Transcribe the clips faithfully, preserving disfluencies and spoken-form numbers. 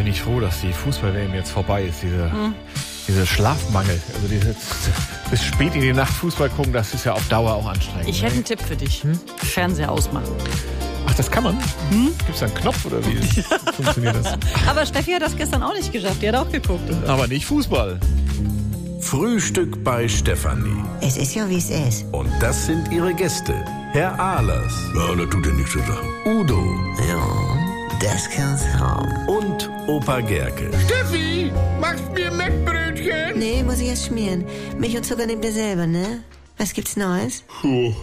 bin ich froh, dass die Fußball-W M jetzt vorbei ist. Diese, hm. Dieser Schlafmangel. Also diese, bis spät in die Nacht Fußball gucken, das ist ja auf Dauer auch anstrengend. Ich hätte einen Tipp für dich. Hm? Fernseher ausmachen. Ach, das kann man? Hm? Gibt es da einen Knopf oder wie funktioniert das? Aber Steffi hat das gestern auch nicht geschafft. Die hat auch geguckt. Aber nicht Fußball. Frühstück bei Stefanie. Es ist ja, wie es ist. Und das sind ihre Gäste. Herr Ahlers. Ja, da tut er nichts zu sagen. Udo. Ja, das kann's haben. Und Opa Gerke. Steffi, machst mir Mettbrötchen? Nee, muss ich erst schmieren. Milch und Zucker nehmt ihr selber, ne? Was gibt's Neues? Puh.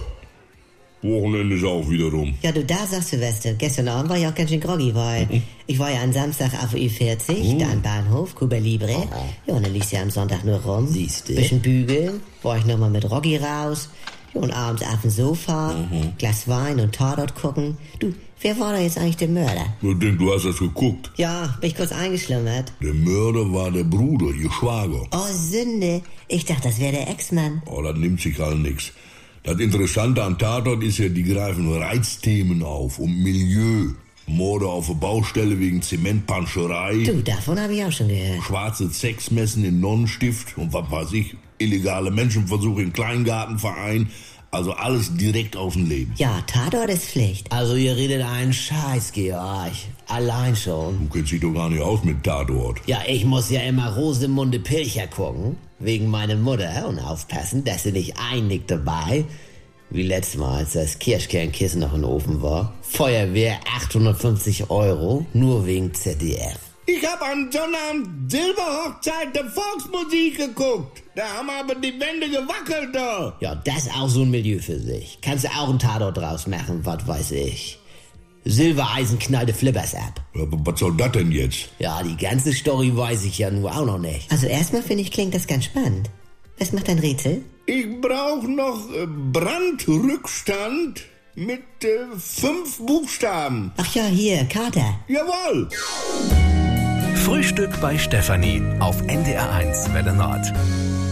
Wochenende ist auch wieder rum. Ja, du, da sagst du, Weste. Gestern Abend war ich auch ganz schön groggy, weil mhm. ich war ja am Samstag auf Ü vierzig, mhm. da am Bahnhof, Cuba Libre. Oh. Ja, und dann liegst du ja am Sonntag nur rum. Siehst du? Bisschen bügeln, war ich nochmal mit Roggi raus. Ja, und abends auf dem Sofa, mhm. Glas Wein und Tatort gucken. Du, wer war da jetzt eigentlich der Mörder? Ich denke, du hast das geguckt. Ja, bin ich kurz eingeschlummert. Der Mörder war der Bruder, ihr Schwager. Oh, Sünde. Ich dachte, das wäre der Ex-Mann. Oh, das nimmt sich all nix. Das Interessante an Tatort ist ja, die greifen Reizthemen auf und Milieu. Morde auf der Baustelle wegen Zementpanscherei. Du, davon habe ich auch schon gehört. Schwarze Sexmessen in Nonnenstift und was weiß ich, illegale Menschenversuche im Kleingartenverein. Also alles direkt aus dem Leben. Ja, Tatort ist Pflicht. Also ihr redet einen Scheiß, Georg. Allein schon. Du kennst dich doch gar nicht aus mit Tatort. Ja, ich muss ja immer Rosemunde Pilcher gucken. Wegen meiner Mutter und aufpassen, dass sie nicht einnickt dabei. Wie letztes Mal, als das Kirschkernkissen noch in den Ofen war. Feuerwehr achthundertfünfzig Euro, nur wegen Z D F. Ich hab an Sonnabend Silberhochzeit der Volksmusik geguckt. Da haben aber die Wände gewackelt da. Ja, das ist auch so ein Milieu für sich. Kannst du auch einen Tatort draus machen, was weiß ich. Silbereisen knallte Flippers ab. Ja, aber was soll das denn jetzt? Ja, die ganze Story weiß ich ja nur auch noch nicht. Also erstmal finde ich, klingt das ganz spannend. Was macht dein Rätsel? Ich brauche noch äh, Brandrückstand mit äh, fünf Buchstaben. Ach ja, hier, Kater. Jawohl. Frühstück bei Stefanie auf N D R eins Welle Nord.